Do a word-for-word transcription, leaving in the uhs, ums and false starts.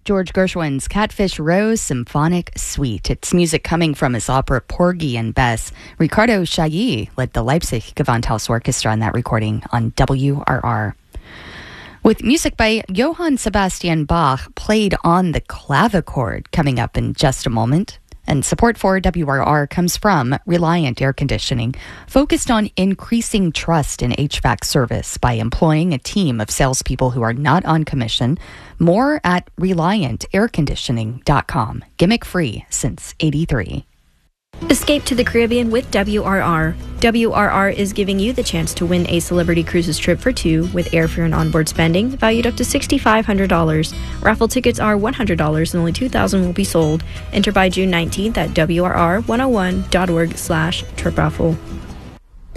George Gershwin's Catfish Rose Symphonic Suite. It's music coming from his opera Porgy and Bess. Ricardo Chailly led the Leipzig Gewandhaus Orchestra on that recording on W R R. With music by Johann Sebastian Bach played on the clavichord coming up in just a moment. And support for W R R comes from Reliant Air Conditioning, focused on increasing trust in H V A C service by employing a team of salespeople who are not on commission. More at reliant air conditioning dot com. Gimmick free since eighty-three. Escape to the Caribbean with W R R. W R R is giving you the chance to win a Celebrity Cruises trip for two with airfare and onboard spending valued up to six thousand five hundred dollars. Raffle tickets are one hundred dollars and only two thousand will be sold. Enter by June nineteenth at W R R one oh one dot org slash trip raffle.